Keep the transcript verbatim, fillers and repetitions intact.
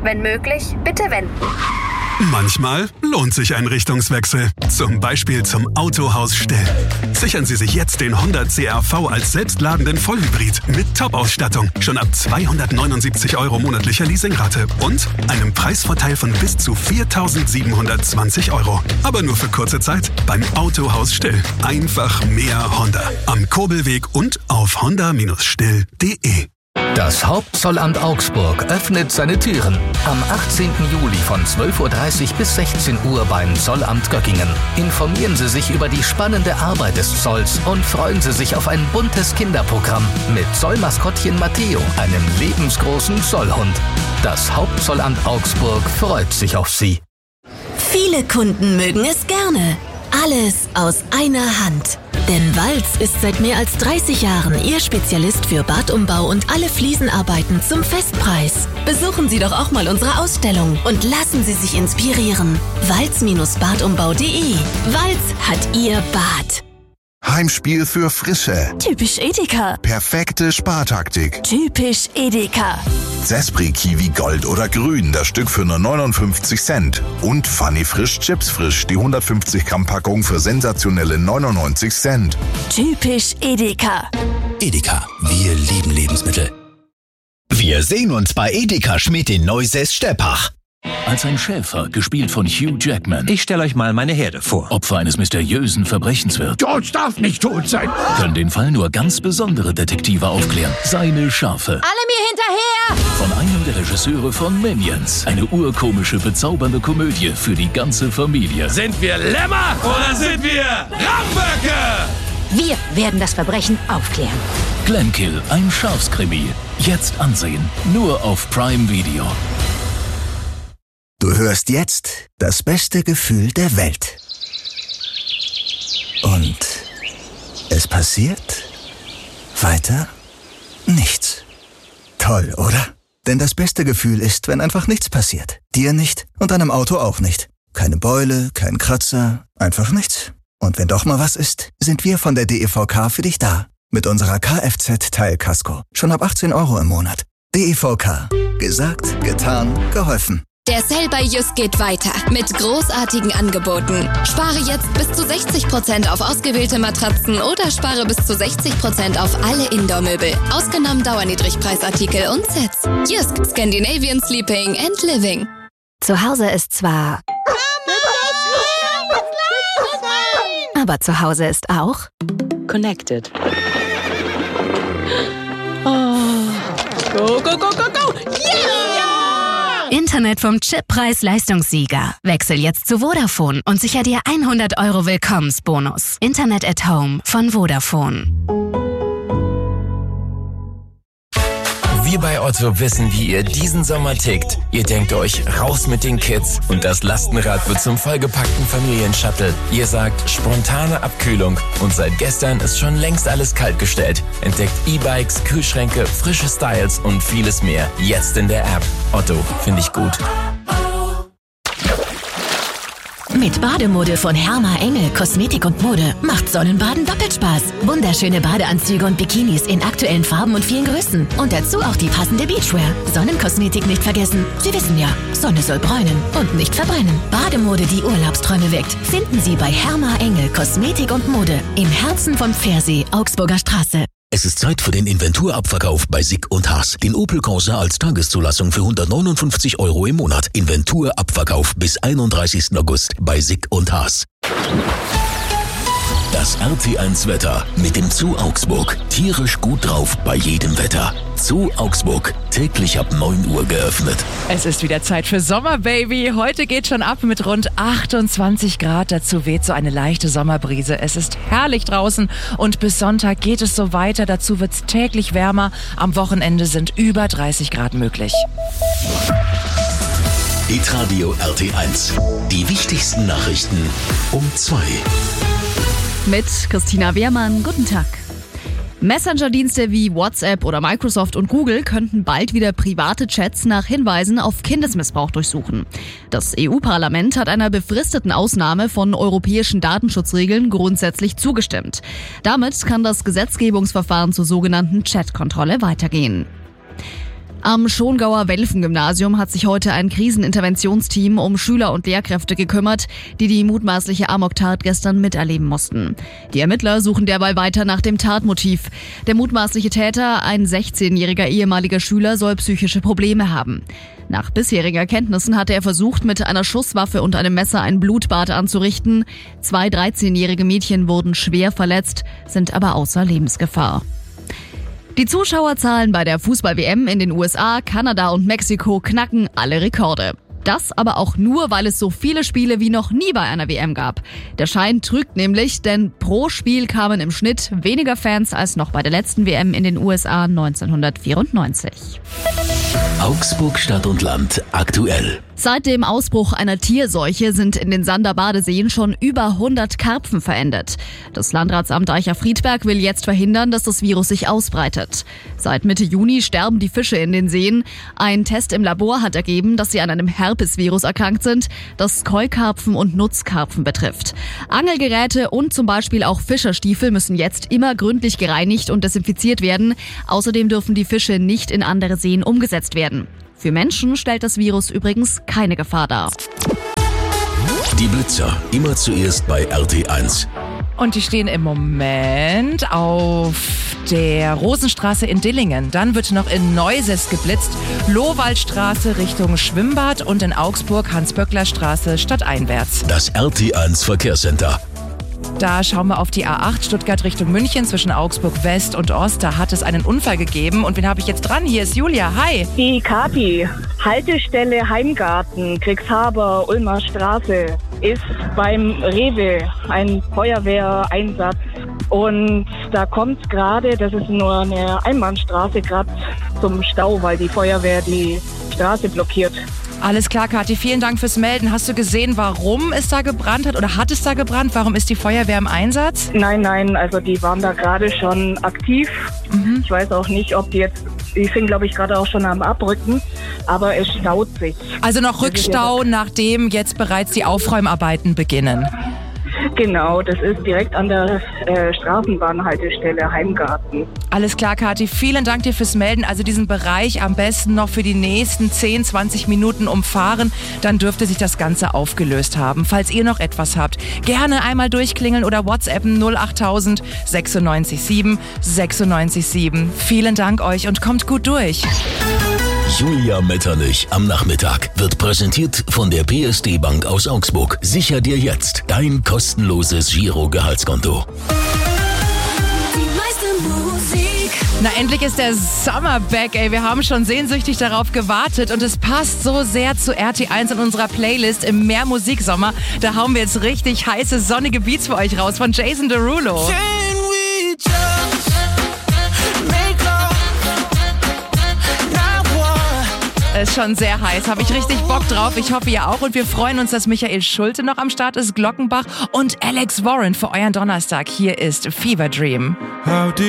Wenn möglich, bitte wenden. Manchmal lohnt sich ein Richtungswechsel. Zum Beispiel zum Autohaus Still. Sichern Sie sich jetzt den Honda C R V als selbstladenden Vollhybrid mit Top-Ausstattung. Schon ab zweihundertneunundsiebzig Euro monatlicher Leasingrate und einem Preisvorteil von bis zu viertausendsiebenhundertzwanzig Euro. Aber nur für kurze Zeit beim Autohaus Still. Einfach mehr Honda. Am Kurbelweg und auf honda Still punkt de. Das Hauptzollamt Augsburg öffnet seine Türen am achtzehnten Juli von zwölf Uhr dreißig bis sechzehn Uhr beim Zollamt Göggingen. Informieren Sie sich über die spannende Arbeit des Zolls und freuen Sie sich auf ein buntes Kinderprogramm mit Zollmaskottchen Matteo, einem lebensgroßen Zollhund. Das Hauptzollamt Augsburg freut sich auf Sie. Viele Kunden mögen es gerne. Alles aus einer Hand. Denn Walz ist seit mehr als dreißig Jahren Ihr Spezialist für Badumbau und alle Fliesenarbeiten zum Festpreis. Besuchen Sie doch auch mal unsere Ausstellung und lassen Sie sich inspirieren. walz Badumbau punkt de. Walz hat Ihr Bad. Heimspiel für Frische. Typisch Edeka. Perfekte Spartaktik. Typisch Edeka. Zespri Kiwi Gold oder Grün, das Stück für nur neunundfünfzig Cent. Und Funny Frisch Chips Frisch, die hundertfünfzig Gramm Packung für sensationelle neunundneunzig Cent. Typisch Edeka. Edeka, wir lieben Lebensmittel. Wir sehen uns bei Edeka Schmidt in Neusäß-Steppach. Als ein Schäfer, gespielt von Hugh Jackman. Ich stelle euch mal meine Herde vor. Opfer eines mysteriösen Verbrechens wird. George darf nicht tot sein. Können den Fall nur ganz besondere Detektive aufklären. Seine Schafe. Alle mir hinterher! Von einem der Regisseure von Minions. Eine urkomische, bezaubernde Komödie für die ganze Familie. Sind wir Lämmer oder sind wir Ramböcke? Wir werden das Verbrechen aufklären. Glenkill, ein Schafskrimi. Jetzt ansehen. Nur auf Prime Video. Du hörst jetzt das beste Gefühl der Welt. Und es passiert weiter nichts. Toll, oder? Denn das beste Gefühl ist, wenn einfach nichts passiert. Dir nicht und deinem Auto auch nicht. Keine Beule, kein Kratzer, einfach nichts. Und wenn doch mal was ist, sind wir von der D E V K für dich da. Mit unserer Kfz-Teilkasko. Schon ab achtzehn Euro im Monat. D E V K. Gesagt, getan, geholfen. Der Sale bei Jysk geht weiter mit großartigen Angeboten. Spare jetzt bis zu sechzig Prozent auf ausgewählte Matratzen oder spare bis zu sechzig Prozent auf alle Indoor-Möbel. Ausgenommen Dauerniedrigpreisartikel und Sets. Jysk, Scandinavian Sleeping and Living. Zu Hause ist zwar... Aber zu Hause ist auch... Connected. Oh. Go, go, go, go, go! Yeah! Internet vom Chip-Preis-Leistungssieger. Wechsel jetzt zu Vodafone und sicher dir hundert Euro Willkommensbonus. Internet at Home von Vodafone. Wir bei Otto wissen, wie ihr diesen Sommer tickt. Ihr denkt euch, raus mit den Kids und das Lastenrad wird zum vollgepackten Familienshuttle. Ihr sagt, spontane Abkühlung und seit gestern ist schon längst alles kaltgestellt. Entdeckt E-Bikes, Kühlschränke, frische Styles und vieles mehr. Jetzt in der App. Otto, finde ich gut. Mit Bademode von Herma Engel Kosmetik und Mode macht Sonnenbaden doppelt Spaß. Wunderschöne Badeanzüge und Bikinis in aktuellen Farben und vielen Größen. Und dazu auch die passende Beachwear. Sonnenkosmetik nicht vergessen. Sie wissen ja, Sonne soll bräunen und nicht verbrennen. Bademode, die Urlaubsträume weckt, finden Sie bei Herma Engel Kosmetik und Mode im Herzen von Pfersee, Augsburger Straße. Es ist Zeit für den Inventurabverkauf bei Sick und Haas. Den Opel Corsa als Tageszulassung für hundertneunundfünfzig Euro im Monat. Inventurabverkauf bis einunddreißigsten August bei Sick und Haas. Das R T eins Wetter mit dem Zoo Augsburg. Tierisch gut drauf bei jedem Wetter. Zoo Augsburg. Täglich ab neun Uhr geöffnet. Es ist wieder Zeit für Sommer, Baby. Heute geht schon ab mit rund achtundzwanzig Grad. Dazu weht so eine leichte Sommerbrise. Es ist herrlich draußen und bis Sonntag geht es so weiter. Dazu wird es täglich wärmer. Am Wochenende sind über dreißig Grad möglich. Hitradio R T eins. Die wichtigsten Nachrichten um zwei. Mit Christina Wehrmann. Guten Tag. Messenger-Dienste wie WhatsApp oder Microsoft und Google könnten bald wieder private Chats nach Hinweisen auf Kindesmissbrauch durchsuchen. Das E U-Parlament hat einer befristeten Ausnahme von europäischen Datenschutzregeln grundsätzlich zugestimmt. Damit kann das Gesetzgebungsverfahren zur sogenannten Chat-Kontrolle weitergehen. Am Schongauer Welfen-Gymnasium hat sich heute ein Kriseninterventionsteam um Schüler und Lehrkräfte gekümmert, die die mutmaßliche Amoktat gestern miterleben mussten. Die Ermittler suchen derweil weiter nach dem Tatmotiv. Der mutmaßliche Täter, ein sechzehnjähriger ehemaliger Schüler, soll psychische Probleme haben. Nach bisherigen Erkenntnissen hatte er versucht, mit einer Schusswaffe und einem Messer ein Blutbad anzurichten. Zwei dreizehnjährige Mädchen wurden schwer verletzt, sind aber außer Lebensgefahr. Die Zuschauerzahlen bei der Fußball-W M in den U S A, Kanada und Mexiko knacken alle Rekorde. Das aber auch nur, weil es so viele Spiele wie noch nie bei einer W M gab. Der Schein trügt nämlich, denn pro Spiel kamen im Schnitt weniger Fans als noch bei der letzten W M in den U S A neunzehnhundertvierundneunzig. Augsburg Stadt und Land aktuell. Seit dem Ausbruch einer Tierseuche sind in den Sander Badeseen schon über hundert Karpfen verendet. Das Landratsamt Eicher-Friedberg will jetzt verhindern, dass das Virus sich ausbreitet. Seit Mitte Juni sterben die Fische in den Seen. Ein Test im Labor hat ergeben, dass sie an einem Herpesvirus erkrankt sind, das Keukarpfen und Nutzkarpfen betrifft. Angelgeräte und zum Beispiel auch Fischerstiefel müssen jetzt immer gründlich gereinigt und desinfiziert werden. Außerdem dürfen die Fische nicht in andere Seen umgesetzt werden. Für Menschen stellt das Virus übrigens keine Gefahr dar. Die Blitzer, immer zuerst bei R T eins. Und die stehen im Moment auf der Rosenstraße in Dillingen. Dann wird noch in Neuses geblitzt, Lohwaldstraße Richtung Schwimmbad und in Augsburg Hans-Böckler-Straße stadteinwärts. Das R T eins Verkehrscenter. Da schauen wir auf die A acht Stuttgart Richtung München zwischen Augsburg West und Ost. Da hat es einen Unfall gegeben. Und wen habe ich jetzt dran? Hier ist Julia. Hi. Die Kathi. Haltestelle Heimgarten, Kriegshaber, Ulmer Straße, ist beim Rewe ein Feuerwehreinsatz. Und da kommt es gerade, das ist nur eine Einbahnstraße, gerade zum Stau, weil die Feuerwehr die Straße blockiert. Alles klar, Kathi, vielen Dank fürs Melden. Hast du gesehen, warum es da gebrannt hat oder hat es da gebrannt? Warum ist die Feuerwehr im Einsatz? Nein, nein, also die waren da gerade schon aktiv. Mhm. Ich weiß auch nicht, ob die jetzt, die sind glaube ich gerade auch schon am Abrücken, aber es staut sich. Also noch Rückstau, nachdem jetzt bereits die Aufräumarbeiten beginnen? Genau, das ist direkt an der äh, Straßenbahnhaltestelle Heimgarten. Alles klar, Kathi, vielen Dank dir fürs Melden. Also diesen Bereich am besten noch für die nächsten zehn, zwanzig Minuten umfahren. Dann dürfte sich das Ganze aufgelöst haben. Falls ihr noch etwas habt, gerne einmal durchklingeln oder WhatsAppen null acht tausend sechsundneunzig sieben sechsundneunzig sieben. Vielen Dank euch und kommt gut durch. Julia Metternich am Nachmittag wird präsentiert von der P S D Bank aus Augsburg. Sicher dir jetzt dein kostenloses Giro-Gehaltskonto. Na, endlich ist der Sommer back, ey. Wir haben schon sehnsüchtig darauf gewartet und es passt so sehr zu R T eins in unserer Playlist im Mehr Musiksommer. Da hauen wir jetzt richtig heiße, sonnige Beats für euch raus von Jason Derulo. Ist schon sehr heiß, habe ich richtig Bock drauf. Ich hoffe, ihr auch. Und wir freuen uns, dass Michael Schulte noch am Start ist, Glockenbach und Alex Warren für euren Donnerstag. Hier ist Fever Dream.